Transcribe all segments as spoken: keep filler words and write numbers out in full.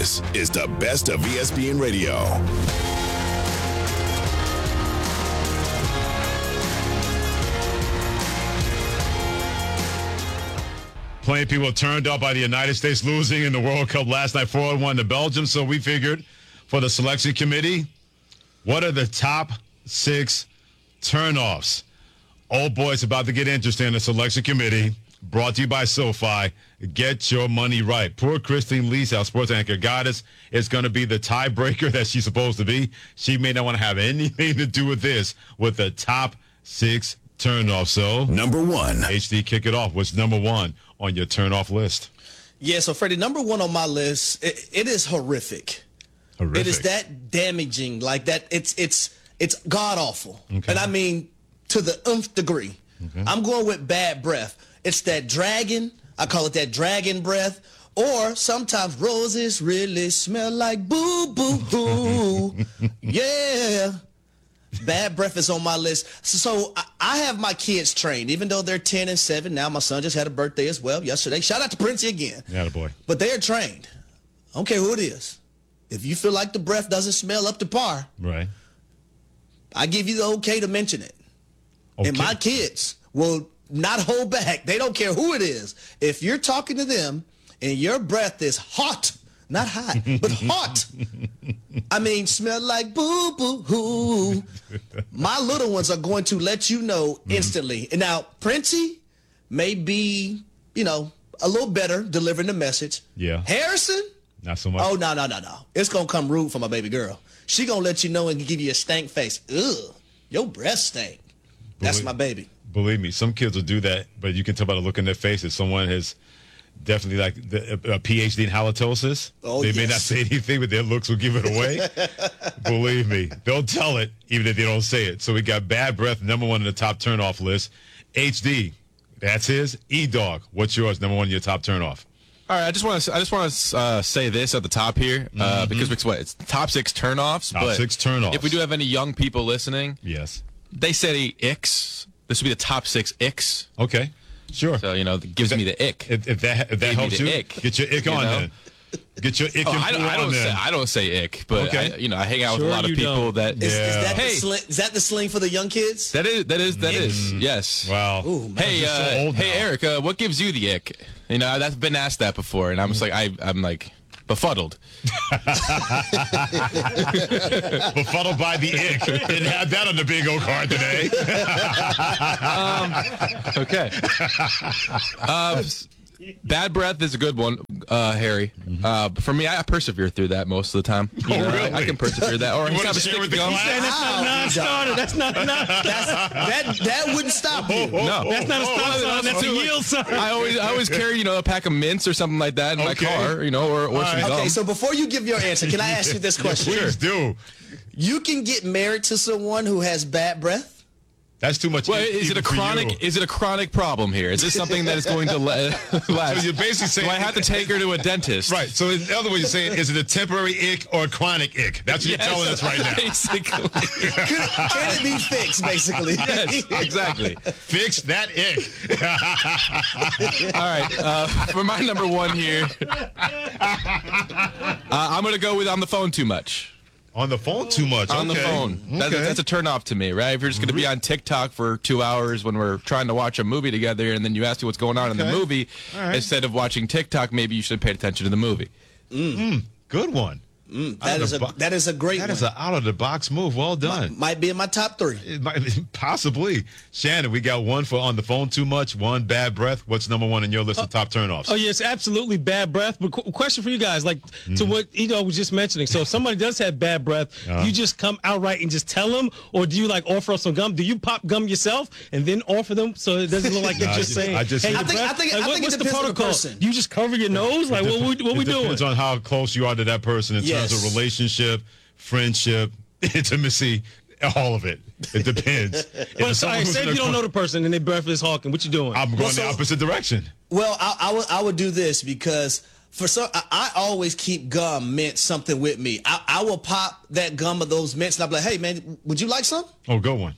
This is the best of E S P N Radio. Plenty of people turned up by the United States losing in the World Cup last night, four one to Belgium. So we figured for the selection committee, what are the top six turnoffs? Oh, boy, it's about to get interesting in the selection committee. Brought to you by SoFi. Get your money right. Poor Christine Lees, our sports anchor goddess, is going to be the tiebreaker that she's supposed to be. She may not want to have anything to do with this, with the top six turnoffs. So, number one. H D, kick it off. What's number one on your turnoff list? Yeah, so, Freddie, number one on my list, it, it is horrific. Horrific. It is that damaging, like that. It's it's it's god-awful. Okay. And I mean to the nth degree. Okay. I'm going with bad breath. It's that dragon. I call it that dragon breath. Or sometimes roses really smell like boo-boo-hoo. Yeah. Bad breath is on my list. So, so I, I have my kids trained, even though they're ten and seven. Now my son just had a birthday as well yesterday. Shout out to Princey again. Yeah, boy. But they are trained. I don't care who it is. If you feel like the breath doesn't smell up to par, Right. I give you the okay to mention it. Okay. And my kids will not hold back. They don't care who it is. If you're talking to them and your breath is hot, not hot, but hot, I mean, smell like boo-boo-hoo, my little ones are going to let you know instantly. Mm-hmm. And now, Princey may be, you know, a little better delivering the message. Yeah. Harrison? Not so much. Oh, no, no, no, no. It's going to come rude for my baby girl. She going to let you know and give you a stank face. Ugh, your breath stink. That's Believe- my baby. Believe me, some kids will do that, but you can tell by the look in their face that someone has definitely like the, a, a P H D in halitosis. Oh, they yes. may not say anything, but their looks will give it away. Believe me, they'll tell it even if they don't say it. So we got bad breath, number one on the top turnoff list. H D, that's his. E-Dog, what's yours? Number one on your top turnoff. All right, I just want to I just want to uh, say this at the top here uh, Mm-hmm. because it's what it's top six turnoffs. Top but six turnoffs. If we do have any young people listening, Yes. they say icks. This would be the top six icks. Okay. Sure. So you know, it gives If me that- the ick. If, if that if that Give me helps the you, ick. get your ick You on know? then. Get your ick Oh, and I don't, flu I on don't say then. I don't say ick, but Okay. I, you know I hang out Sure with a lot of you people don't. that Is, is, Yeah. that Hey. the sling, is that the sling for the young kids? that is that is that is yes. Wow. Ooh, man. Hey, You're uh, so old hey, now. Eric, uh, what gives you the ick? You know, that's been asked that before, and I'm just like, I, I'm like befuddled. Befuddled by the ick. Didn't have that on the bingo card today. Okay. Uh, bad breath is a good one, uh, Harry. Uh, for me, I persevere through that most of the time. You Oh, know, I- really? I, can persevere that. Or You just wanna have a share stick with of the gum. class? That's not a non-starter. That's not a non. That's, that, that wouldn't stop you. No, That's not a stop sign. That's a yield sign. I always, I always carry, you know, a pack of mints or something like that in my Okay. car, you know, or, or some right. gum. Okay, so before you give your answer, can I ask you this question? Please do. You can get married to someone who has bad breath? That's too much. Well, ick is it even a for chronic? you. Is it a chronic problem here? Is this something that is going to la- last? So you're basically saying- do I have to take her to a dentist? Right. So in other words, you're saying, is it a temporary ick or a chronic ick? That's what you're Yes, telling us right now. Basically. Can, can it be fixed, basically? Yes, exactly. Fix that ick. All right. Uh, for my number one here, uh, I'm going to go with on the phone too much. On the phone too much. On the Okay. phone. That's, Okay. that's a turn off to me, right? If you're just going to be on TikTok for two hours when we're trying to watch a movie together and then you ask me what's going on in the Okay. movie, All right. instead of watching TikTok, maybe you should have paid attention to the movie. Good one. That is a that is a great That one. is an out of the box move. Well done. Might be in my top three. It might, possibly. Shannon, we got one for on the phone too much, one bad breath. What's number one on your list of top turnoffs? Oh, yes, absolutely bad breath. But qu- question for you guys, like to what Edo was just mentioning. So if somebody does have bad breath, Uh-huh. you just come outright and just tell them, or do you like offer up some gum? Do you pop gum yourself and then offer them so it doesn't look like you're No, I just just- saying, I just- hey, I your think- breath? I think- Like, I what- think it what's the depends on the protocol? person. You just cover your nose? Like, what, we, what it we doing? depends on how close you are to that person in Yes. terms of relationship, friendship, intimacy, all of it. It depends. If But it's all someone right, who's say in if a you don't cr- know the person and their breath is hawking, what you doing? I'm going Well, so- the opposite direction. Well, I, I would I would do this because for some I, I always keep gum, mint, something with me. I, I will pop that gum of those mints and I'll be like, hey man, would you like some? Oh, go one.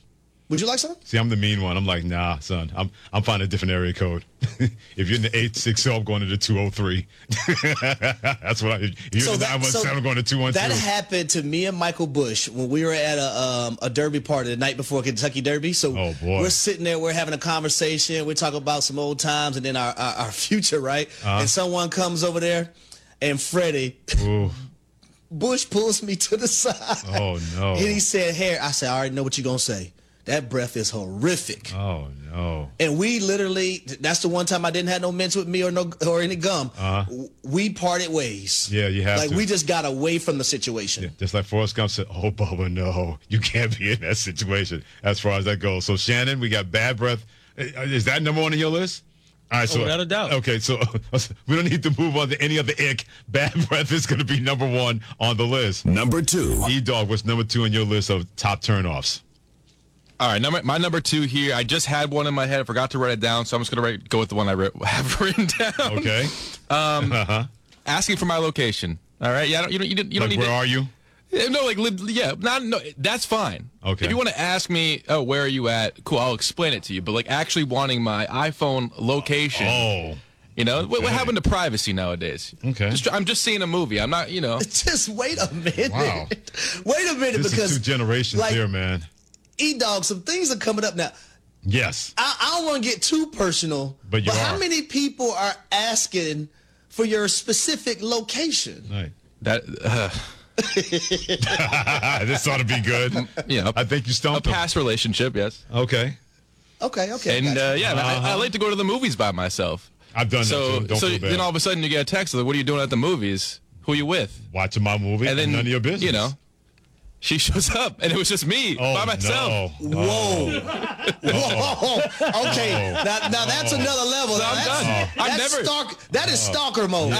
Would you like some? See, I'm the mean one. I'm like, nah, son. I'm I'm finding a different area code. If you're in the eight six zero, I'm going to the two oh three. That's what I. If you're So in the that- nine one seven, so I'm going to two one two. That happened to me and Michael Bush when we were at a um, a Derby party the night before Kentucky Derby. So Oh, boy. we're sitting there, we're having a conversation, we're talking about some old times and then our our, our future, right? Uh-huh. And someone comes over there, and Freddie Ooh. Bush pulls me to the side. Oh, no. And he said, "Harry," I said, "I already know what you're gonna say. That breath is horrific." Oh, no. And we literally, that's the one time I didn't have no mints with me or no or any gum. Uh-huh. We parted ways. Yeah, you have like to. we just got away from the situation. Yeah, just like Forrest Gump said, oh, Bubba, no. You can't be in that situation as far as that goes. So, Shannon, we got bad breath. Is that number one on your list? All right, so, Oh, without a doubt. Okay, so we don't need to move on to any other ick. Bad breath is going to be number one on the list. Number two. E-Dog, what's number two on your list of top turnoffs? All right, number my number two here. I just had one in my head. I forgot to write it down, so I'm just gonna write, go with the one I writ, have written down. Okay. Um, uh-huh. Asking for my location. All right. Yeah. I don't, you don't. You don't, you don't Like, need where to, are you? Yeah, No, like li- yeah, not no. That's fine. Okay. If you want to ask me, oh, where are you at? Cool, I'll explain it to you. But like actually wanting my iPhone location. Oh. You know what, what Okay. happened to privacy nowadays? Okay. Just, I'm just seeing a movie. I'm not. You know. Just wait a minute. Wow. Wait a minute, This because is two generations like, here, man. E-Dog, some things are coming up now. Yes. I, I don't want to get too personal, But you how are. many people are asking for your specific location? Right. That. Uh, This ought to be good. you know. I think you A stumped him. past relationship, yes. Okay. Okay, okay. And gotcha. uh, yeah, I, I like to go to the movies by myself. I've done So, that too. Don't so feel bad. then all of a sudden you get a text like, "What are you doing at the movies? Who are you with?" Watching my movie And then none of your business. You know, she shows up, and it was just me Oh, by myself. No. Whoa. Whoa. Okay. Now, now that's another level. So Now I'm that's, done. I'm that's never- stalk, that is stalker mode.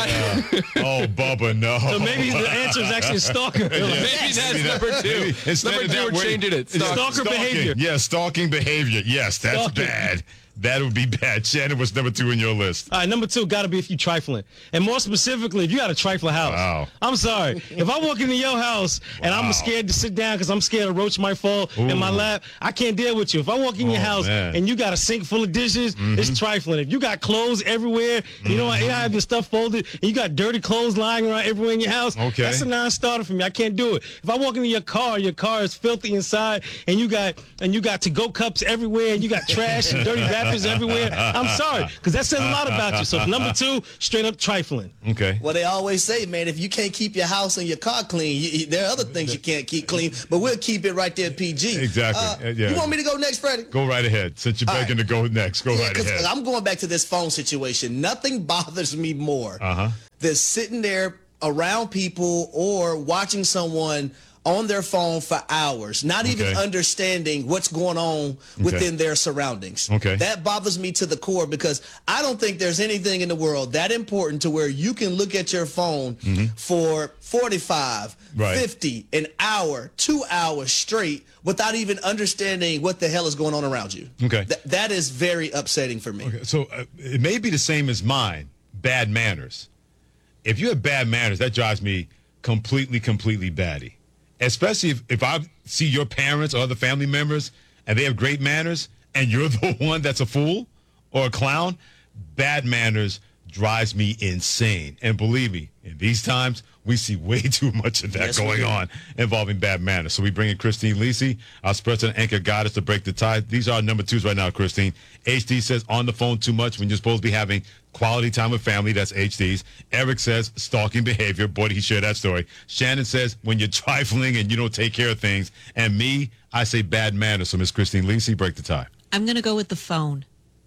Oh, Bubba, no. So maybe the answer is actually a stalker. Like, Maybe Yes. that's Maybe that- number two. maybe instead Number of two, that we're way- changing it. Yeah, Stalk- Stalker behavior. Yeah, stalking behavior. Yes, that's Stalking. bad. That would be bad. Shannon, what's number two in your list? All right, number two got to be if you trifling. And more specifically, if you got a trifling house. Wow. I'm sorry. If I walk into your house and Wow. I'm scared to sit down because I'm scared a roach might fall in my Ooh. lap, I can't deal with you. If I walk in your Oh, house man. and you got a sink full of dishes, it's trifling. If you got clothes everywhere, you know, you have your stuff folded, and you got dirty clothes lying around everywhere in your house, Okay. that's a non-starter for me. I can't do it. If I walk into your car, your car is filthy inside, and you got and you got to-go cups everywhere, and you got trash and dirty wrappers everywhere, I'm sorry, because that says a lot about you. So number two, straight up trifling. Okay. Well, they always say, man, if you can't keep your house and your car clean, you, you- there are other things you can't keep clean, but we'll keep it right there P G. Exactly. Uh, Uh, yeah. You want me to go next, Freddie? Go right ahead. Since you're All begging right. to go next, go Yeah, right 'cause ahead. I'm going back to this phone situation. Nothing bothers me more Uh-huh. than sitting there around people or watching someone on their phone for hours, not even Okay. understanding what's going on within their surroundings. Okay. That bothers me to the core because I don't think there's anything in the world that important to where you can look at your phone for forty-five, Mm-hmm. Right. fifty, an hour, two hours straight without even understanding what the hell is going on around you. Okay. Th- that is very upsetting for me. Okay, so uh, it may be the same as mine, bad manners. If you have bad manners, that drives me completely, completely batty. Especially if, if I see your parents or other family members and they have great manners and you're the one that's a fool or a clown, bad manners drives me insane. And believe me, in these times, we see way too much of that Yes, we going do. on involving bad manners. So we bring in Christine Lisi, our president anchor goddess to break the tie. These are our number twos right now, Christine. H D says on the phone too much when you're supposed to be having quality time with family. That's H D's. Eric says stalking behavior. Boy, did he share that story. Shannon says when you're trifling and you don't take care of things. And me, I say bad manners. So Miss Christine Lisi, break the tie. I'm going to go with the phone.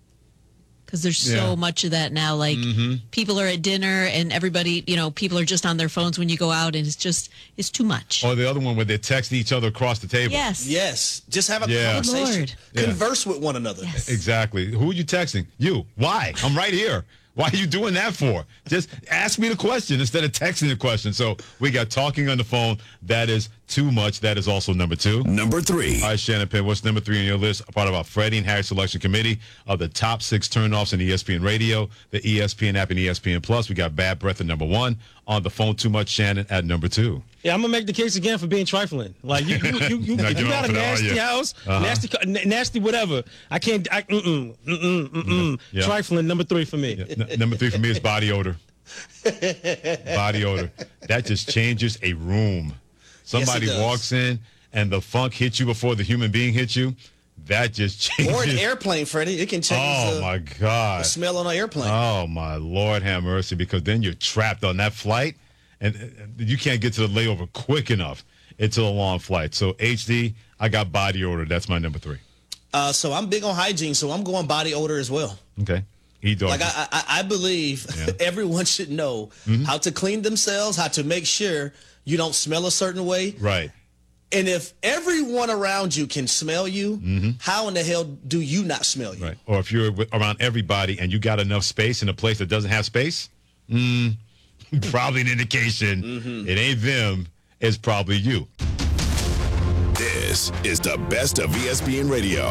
Because there's so Yeah. much of that now. Like people are at dinner and everybody, you know, people are just on their phones when you go out and it's just, it's too much. Or the other one where they're texting each other across the table. Yes. Yes, just have a Yeah. conversation. Lord. Yeah. Converse with one another. Yes. Exactly. Who are you texting? You. Why? I'm right here. Why are you doing that for? Just ask me the question instead of texting the question. So we got talking on the phone. That is too much. That is also number two. Number three. All right, Shannon Penn, what's number three on your list? A part of our Freddie and Harry selection committee of the top six turnoffs in E S P N radio, the E S P N app, and E S P N Plus. We got bad breath at number one. On the phone too much, Shannon at number two. Yeah, I'm gonna make the case again for being trifling. Like you, you, you, you, if you got a nasty house, uh-huh. nasty, nasty whatever. I can't. I, mm-mm, mm-mm, mm-mm. Yeah. Trifling, number three for me. Yeah. N- number three for me is body odor. Body odor. That just changes a room. Somebody yes, walks in and the funk hits you before the human being hits you. That just changes. Or an airplane, Freddie. It can change. Oh the, my God. The smell on an airplane. Oh my Lord, have mercy. Because then you're trapped on that flight. And you can't get to the layover quick enough. It's a long flight. So, H D, I got body odor. That's my number three. Uh, so, I'm big on hygiene, so I'm going body odor as well. Okay. E-dog. Like, I, I, I believe yeah. everyone should know mm-hmm. how to clean themselves, how to make sure you don't smell a certain way. Right. And if everyone around you can smell you, mm-hmm. how in the hell do you not smell you? Right. Or if you're around everybody and you got enough space in a place that doesn't have space, mm, probably an indication mm-hmm. it ain't them, it's probably you. This is the best of E S P N Radio.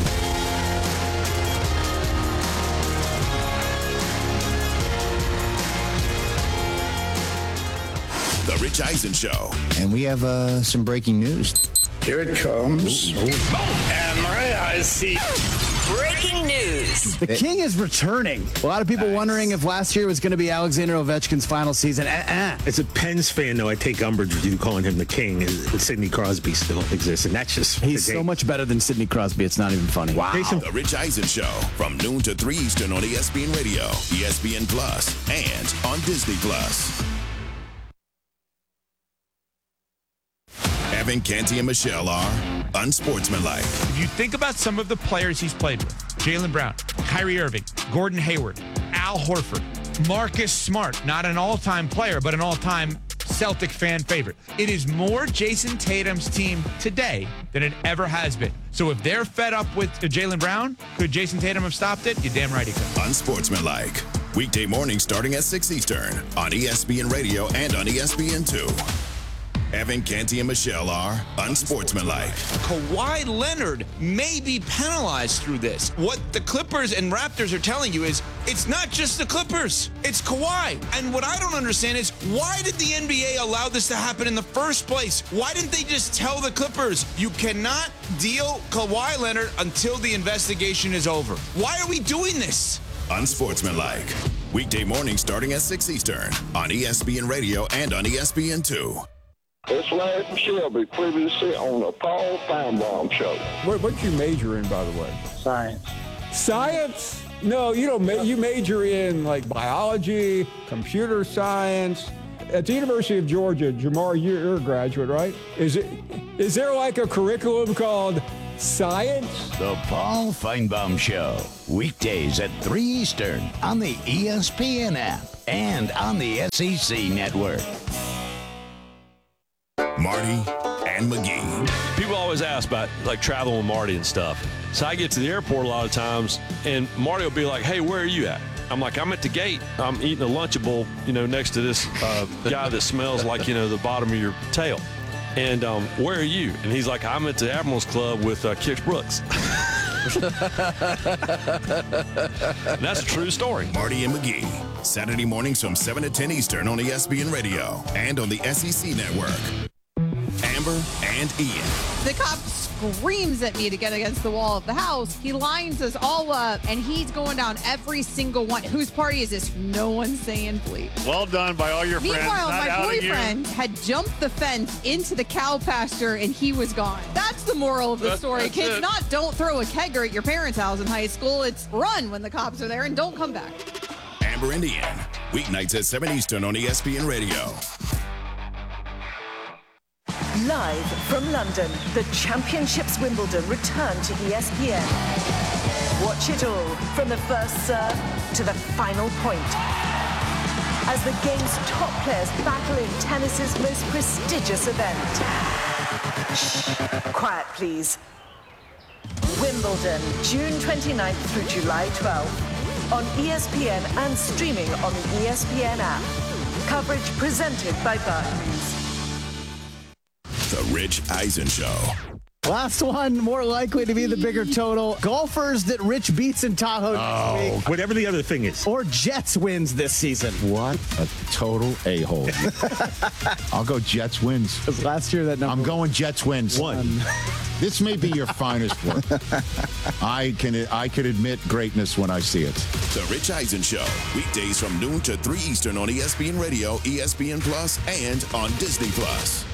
The Rich Eisen Show. And we have uh, some breaking news. Here it comes. Oh, and I see. Breaking news. The King is returning. A lot of people nice. wondering if last year was going to be Alexander Ovechkin's final season. Uh-uh. As a Pens fan, though, I take umbrage with you calling him the King. Sidney Crosby still exists, and that's just... He's so much better than Sidney Crosby, it's not even funny. Wow. Jason. The Rich Eisen Show, from noon to three Eastern on E S P N Radio, E S P N Plus, and on Disney Plus. Evan Canty and Michelle are unsportsmanlike. If you think about some of the players he's played with, Jaylen Brown, Kyrie Irving, Gordon Hayward, Al Horford, Marcus Smart, not an all-time player, but an all-time Celtic fan favorite. It is more Jason Tatum's team today than it ever has been. So if they're fed up with Jaylen Brown, could Jason Tatum have stopped it? You're damn right he could. Unsportsmanlike. Weekday morning starting at six Eastern on E S P N Radio and on E S P N two. Evan Canty and Michelle are unsportsmanlike. Kawhi Leonard may be penalized through this. What the Clippers and Raptors are telling you is it's not just the Clippers, it's Kawhi. And what I don't understand is why did the N B A allow this to happen in the first place? Why didn't they just tell the Clippers, you cannot deal Kawhi Leonard until the investigation is over? Why are we doing this? Unsportsmanlike. Weekday morning starting at six Eastern on E S P N Radio and on E S P N two. It's Larry Shelby, previously on the Paul Feinbaum Show. What what you major in, by the way? Science. Science? No, you don't. Ma- you major in like biology, computer science. At the University of Georgia, Jamar, you're a graduate, right? Is it? Is there like a curriculum called science? The Paul Feinbaum Show, weekdays at three Eastern on the E S P N app and on the S E C network. Marty and McGee. People always ask about like traveling with Marty and stuff. So I get to the airport a lot of times and Marty will be like, hey, where are you at? I'm like, I'm at the gate. I'm eating a Lunchable, you know, next to this uh, guy that smells like, you know, the bottom of your tail. And um, where are you? And he's like, I'm at the Admirals Club with uh, Kix Brooks. And that's a true story. Marty and McGee, Saturday mornings from seven to ten Eastern on E S P N Radio and on the S E C network. Amber and Ian. The cop screams at me to get against the wall of the house. He lines us all up, and he's going down every single one. Whose party is this? No one's saying please. Well done by all your friends. Meanwhile, Not my boyfriend you. had jumped the fence into the cow pasture, and he was gone. That's the moral of the story. That's Kids, it. not don't throw a kegger at your parents' house in high school. It's run when the cops are there, and don't come back. Amber and Ian, weeknights at seven Eastern on E S P N Radio. Live from London, the Championships Wimbledon return to E S P N. Watch it all from the first serve to the final point. As the game's top players battle in tennis's most prestigious event. Shh, quiet please. Wimbledon, June twenty-ninth through July twelfth. On E S P N and streaming on the E S P N app. Coverage presented by Barclays. The Rich Eisen Show. Last one, more likely to be the bigger total. Golfers that Rich beats in Tahoe Oh, next week. whatever the other thing is. Or Jets wins this season. What a total a-hole. I'll go Jets wins. Because last year that number I'm going Jets wins. One. This may be your finest work. I can I can admit greatness when I see it. The Rich Eisen Show, weekdays from noon to three Eastern on E S P N Radio, E S P N Plus, and on Disney Plus.